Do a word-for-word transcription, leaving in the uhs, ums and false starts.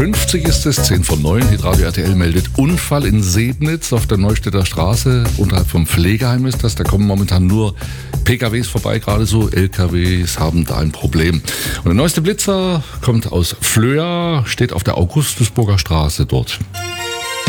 fünfzig ist es, zehn vor neun. Hitradio R T L meldet Unfall in Sebnitz auf der Neustädter Straße. Unterhalb vom Pflegeheim ist das. Da kommen momentan nur P K Ws vorbei, gerade so. L K Ws haben da ein Problem. Und der neueste Blitzer kommt aus Flöa, steht auf der Augustusburger Straße dort.